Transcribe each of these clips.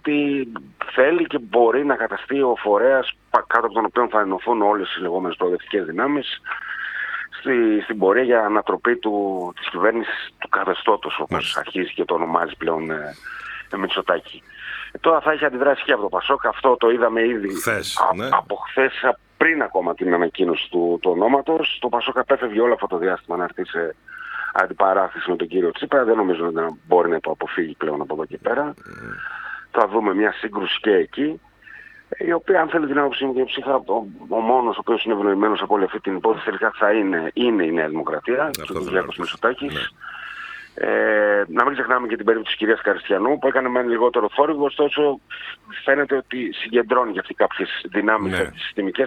ότι θέλει και μπορεί να καταστεί ο φορέας κάτω από τον οποίο θα ενωθούν όλες οι λεγόμενες προοδευτικές δυνάμεις στην πορεία για ανατροπή της κυβέρνησης του καθεστώτος, όπως αρχίζει και το ονομάζει πλέον Μητσοτάκη. Τώρα θα έχει αντιδράσει και από το ΠΑΣΟΚ, αυτό το είδαμε ήδη από χθες, πριν ακόμα την ανακοίνωση του ονόματος. Το ΠΑΣΟΚ απέφευγε όλο αυτό το διάστημα να έρθει σε αντιπαράθεση με τον κύριο Τσίπρα. Δεν νομίζω ότι μπορεί να το αποφύγει πλέον από εδώ και πέρα. Θα δούμε μια σύγκρουση και εκεί, η οποία, αν θέλει την άποψή μου και ψύχα, ο μόνος ο οποίος είναι ευνοημένος από όλη αυτή την υπόθεση τελικά θα είναι η Νέα Δημοκρατία και ο Κυριάκος Μητσοτάκης. Να μην ξεχνάμε και την περίπτωση της κυρίας Καριστιανού, που έκανε μεν λιγότερο θόρυβο, ωστόσο φαίνεται ότι συγκεντρώνει για αυτή κάποιες δυνάμεις συστημικές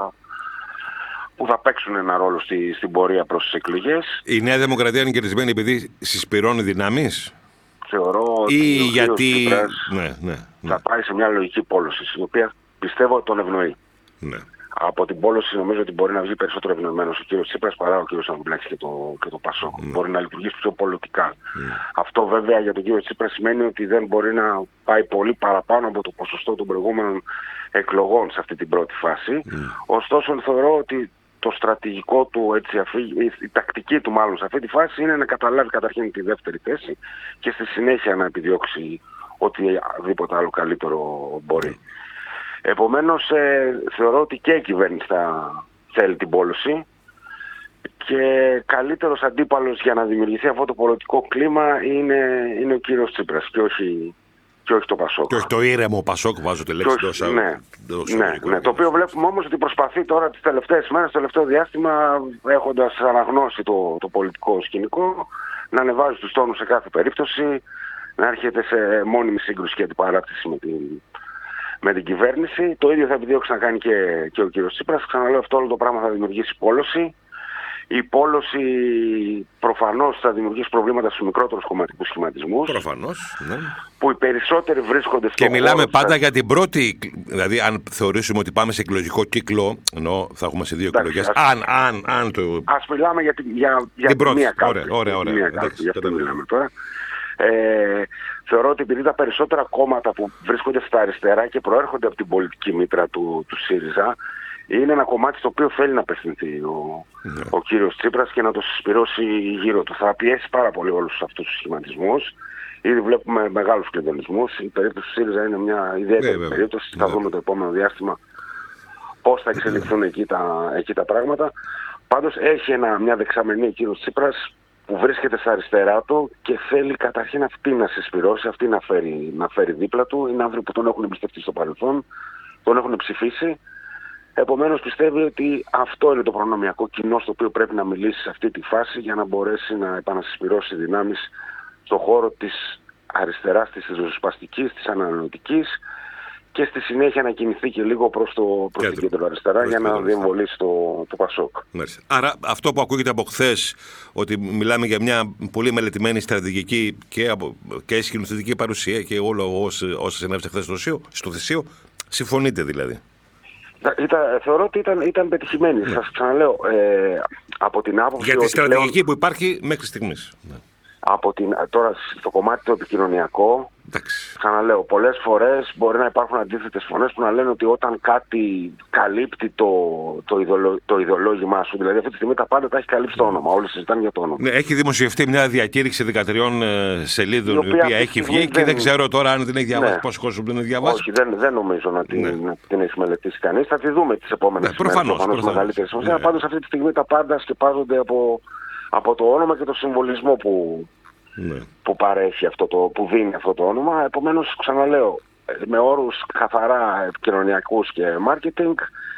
που θα παίξουν ένα ρόλο στην πορεία προς τις εκλογές. Η Νέα Δημοκρατία είναι κερδισμένη επειδή συσπηρώνει δυνάμεις, θεωρώ ότι γιατί θα πάει σε μια λογική πόλωση, η οποία πιστεύω ότι τον ευνοεί. Από την πόλωση νομίζω ότι μπορεί να βγει περισσότερο ευνοημένος ο κύριος Τσίπρας παρά ο κύριος Ανδρουλάκης και το ΠΑΣΟΚ. Μπορεί να λειτουργήσει πιο πολιτικά. Αυτό βέβαια για τον κύριο Τσίπρα σημαίνει ότι δεν μπορεί να πάει πολύ παραπάνω από το ποσοστό των προηγούμενων εκλογών σε αυτή την πρώτη φάση. Ωστόσο θεωρώ ότι το στρατηγικό του, η τακτική του μάλλον σε αυτή τη φάση είναι να καταλάβει καταρχήν τη δεύτερη θέση και στη συνέχεια να επιδιώξει οτιδήποτε άλλο καλύτερο μπορεί. Επομένως θεωρώ ότι και η κυβέρνηση θα θέλει την πόλωση και καλύτερος αντίπαλος για να δημιουργηθεί αυτό το πολιτικό κλίμα είναι ο κύριος Τσίπρας και όχι το ΠΑΣΟΚ. Και όχι το ήρεμο ΠΑΣΟΚ, βάζω τη λέξη τόσα. Ναι, το οποίο βλέπουμε όμως ότι προσπαθεί τώρα τις τελευταίες μέρες, το τελευταίο διάστημα, έχοντας αναγνώσει το πολιτικό σκηνικό, να ανεβάζει τους τόνους σε κάθε περίπτωση, να έρχεται σε μόνιμη σύγκρουση και αντιπαράθεση με την κυβέρνηση. Το ίδιο θα επιδιώξει να κάνει και ο κύριος Τσίπρας. Ξαναλέω, αυτό όλο το πράγμα θα δημιουργήσει πόλωση. Η πόλωση προφανώς θα δημιουργήσει προβλήματα στους μικρότερους κομματικούς σχηματισμούς. Προφανώς, ναι. Που οι περισσότεροι βρίσκονται στο και μιλάμε πάντα για την πρώτη, δηλαδή αν θεωρήσουμε ότι πάμε σε εκλογικό κύκλο, ενώ θα έχουμε σε δύο εκλογές, αν το... Ας μιλάμε για την πρώτη. Μία κάρτα. Ωραία. Γι' αυτό μιλάμε τώρα. Θεωρώ ότι επειδή τα περισσότερα κόμματα που βρίσκονται στα αριστερά και προέρχονται από την πολιτική μήτρα του ΣΥΡΙΖΑ, είναι ένα κομμάτι στο οποίο θέλει να απευθυνθεί ο κύριος Τσίπρας και να το συσπηρώσει γύρω του. Θα πιέσει πάρα πολύ όλους αυτούς τους σχηματισμούς. Ήδη βλέπουμε μεγάλους κλειδονισμούς. Η περίπτωση του ΣΥΡΙΖΑ είναι μια ιδιαίτερη περίπτωση. Θα δούμε το επόμενο διάστημα πώς θα εξελιχθούν εκεί τα πράγματα. Πάντως έχει μια δεξαμενή ο κύριος Τσίπρας που βρίσκεται στα αριστερά του και θέλει καταρχήν αυτή να συσπηρώσει, αυτή να φέρει δίπλα του. Είναι άνθρωποι που τον έχουν εμπιστευτεί στο παρελθόν, τον έχουν ψηφίσει. Επομένως πιστεύει ότι αυτό είναι το προνομιακό κοινό στο οποίο πρέπει να μιλήσει σε αυτή τη φάση για να μπορέσει να επανασυσπηρώσει δυνάμεις στον χώρο της αριστεράς, της ριζοσπαστικής, της ανανεωτικής και στη συνέχεια να κινηθεί και λίγο προς την κέντρο αριστερά για να διεμβολήσει το ΠΑΣΟΚ. Άρα αυτό που ακούγεται από χθες, ότι μιλάμε για μια πολύ μελετημένη στρατηγική και σκηνοθετική παρουσία και όλο όσα συνέβησε χθες στο Θησίο, συμφωνείτε δηλαδή? Θεωρώ ότι ήταν πετυχημένη. Σας ξαναλέω, από την άποψη... Για τη στρατηγική που υπάρχει μέχρι στιγμής. Τώρα στο κομμάτι το επικοινωνιακό, ξαναλέω, πολλές φορές μπορεί να υπάρχουν αντίθετες φωνές που να λένε ότι όταν κάτι καλύπτει το ιδεολόγημά σου, δηλαδή αυτή τη στιγμή τα πάντα τα έχει καλύψει το όνομα, όλοι συζητάνε για το όνομα. Ναι, έχει δημοσιευτεί μια διακήρυξη 13 σελίδων η οποία έχει βγει και δεν ξέρω τώρα αν την έχει διαβάσει, πόσοι κόσμοι την έχει διαβάσει. Όχι, δεν νομίζω να την έχει μελετήσει κανείς. Θα τη δούμε τις επόμενες μέρες. Προφανώς. Μεγαλύτερη σημασία. Πάντως αυτή τη στιγμή τα πάντα σκεπάζονται από το όνομα και το συμβολισμό που παρέχει που δίνει αυτό το όνομα. Επομένως, ξαναλέω, με όρους καθαρά επικοινωνιακούς και marketing,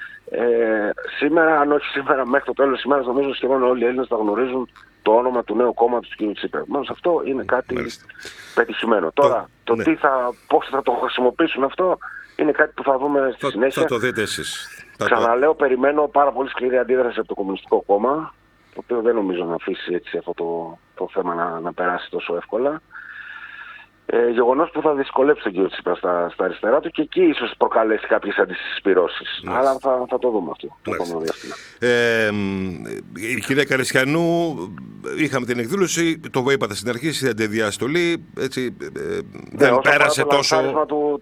σήμερα, αν όχι σήμερα, μέχρι το τέλος της ημέρας, νομίζω σχεδόν όλοι οι Έλληνες θα γνωρίζουν το όνομα του νέου κόμματος του κ. Τσίπρα. Επομένως, αυτό είναι κάτι πετυχημένο. Τώρα, πώς θα το χρησιμοποιήσουν αυτό, είναι κάτι που θα δούμε στη συνέχεια. Θα το δείτε εσείς. Ξαναλέω, περιμένω πάρα πολύ σκληρή αντίδραση από το Κομμουνιστικό Κόμμα, το οποίο δεν νομίζω να αφήσει έτσι αυτό το θέμα να περάσει τόσο εύκολα. Γεγονός που θα δυσκολέψει τον κύριο Τσίπρα στα αριστερά του και εκεί ίσως προκαλέσει κάποιες αντισυσπυρώσεις. Αλλά θα το δούμε αυτό το επόμενο διάστημα. Η κυρία Καριστιανού, είχαμε την εκδήλωση, το είπατε στην αρχή, στην διαστολή, έτσι, δεν πέρασε τόσο...